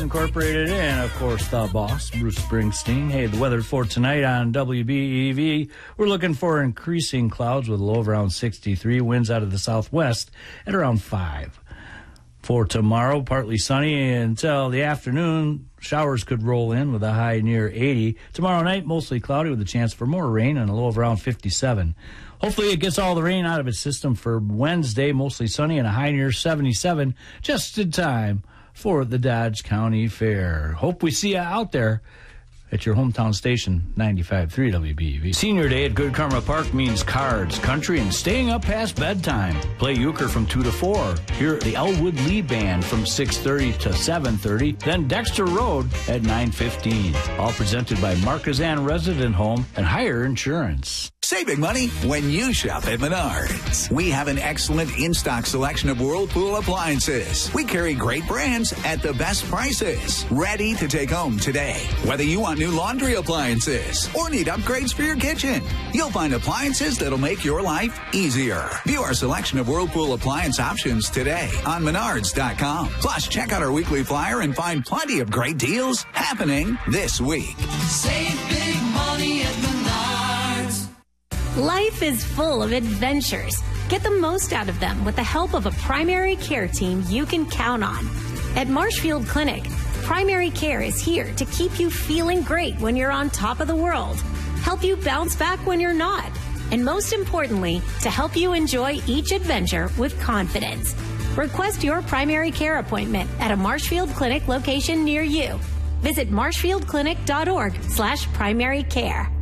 Incorporated, and, of course, the boss, Bruce Springsteen. Hey, the weather for tonight on WBEV, we're looking for increasing clouds with a low of around 63, winds out of the southwest at around 5. For tomorrow, partly sunny until the afternoon. Showers could roll in with a high near 80. Tomorrow night, mostly cloudy with a chance for more rain and a low of around 57. Hopefully it gets all the rain out of its system for Wednesday, mostly sunny and a high near 77, just in time for the Dodge County Fair. Hope we see you out there at your hometown station, 95.3 WBEV. Senior Day at Good Karma Park means cards, country, and staying up past bedtime. Play euchre from 2 to 4. Hear the Elwood Lee Band from 6:30 to 7:30. Then Dexter Road at 9:15. All presented by Marquezan Resident Home and Hire Insurance. Saving money when you shop at Menards. We have an excellent in-stock selection of Whirlpool appliances. We carry great brands at the best prices. Ready to take home today. Whether you want new laundry appliances or need upgrades for your kitchen, you'll find appliances that'll make your life easier. View our selection of Whirlpool appliance options today on Menards.com. Plus, check out our weekly flyer and find plenty of great deals happening this week. Save big money at Menards. Life is full of adventures. Get the most out of them with the help of a primary care team you can count on. At Marshfield Clinic, primary care is here to keep you feeling great when you're on top of the world, help you bounce back when you're not, and most importantly, to help you enjoy each adventure with confidence. Request your primary care appointment at a Marshfield Clinic location near you. Visit marshfieldclinic.org/primary care.